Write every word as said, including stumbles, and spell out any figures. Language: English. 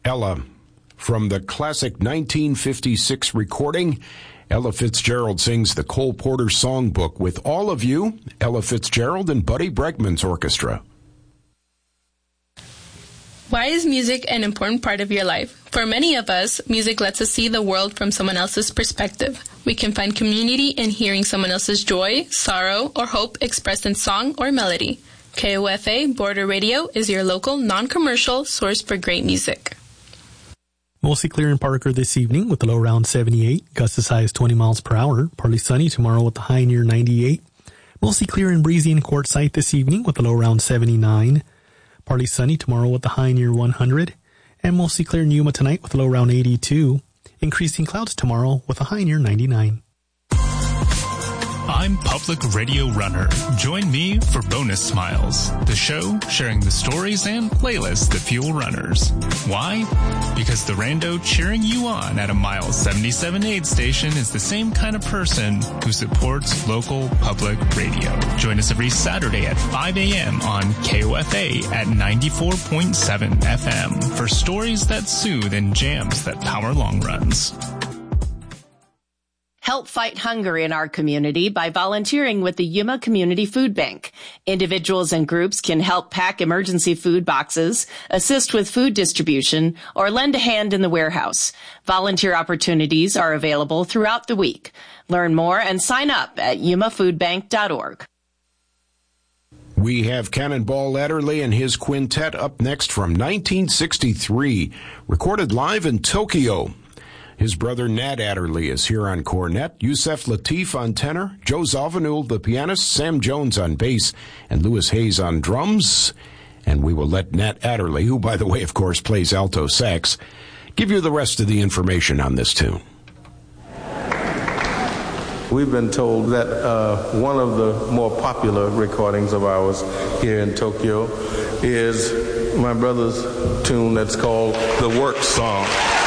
Ella from the classic nineteen fifty-six recording. Ella Fitzgerald sings the Cole Porter Songbook with all of you, Ella Fitzgerald and Buddy Bregman's orchestra. Why is music an important part of your life? For many of us, music lets us see the world from someone else's perspective. We can find community in hearing someone else's joy, sorrow, or hope expressed in song or melody. K O F A Border Radio is your local, non-commercial source for great music. Mostly clear in Parker this evening with a low around seventy-eight. Gusts as high as twenty miles per hour. Partly sunny tomorrow with a high near ninety-eight. Mostly clear and breezy in Quartzsite this evening with a low around seventy-nine. Partly sunny tomorrow with a high near one hundred. And mostly clear in Yuma tonight with a low around eighty-two. Increasing clouds tomorrow with a high near ninety-nine. I'm Public Radio Runner. Join me for Bonus Smiles, the show sharing the stories and playlists that fuel runners. Why? Because the rando cheering you on at a Mile seventy-seven aid station is the same kind of person who supports local public radio. Join us every Saturday at five a.m. on K O F A at ninety-four point seven F M for stories that soothe and jams that power long runs. Help fight hunger in our community by volunteering with the Yuma Community Food Bank. Individuals and groups can help pack emergency food boxes, assist with food distribution, or lend a hand in the warehouse. Volunteer opportunities are available throughout the week. Learn more and sign up at yuma food bank dot org. We have Cannonball Adderley and his quintet up next from nineteen sixty-three, recorded live in Tokyo. His brother Nat Adderley is here on cornet, Yusef Lateef on tenor, Joe Zawinul the pianist, Sam Jones on bass, and Louis Hayes on drums. And we will let Nat Adderley, who, by the way, of course, plays alto sax, give you the rest of the information on this tune. We've been told that uh, one of the more popular recordings of ours here in Tokyo is my brother's tune that's called The Work Song.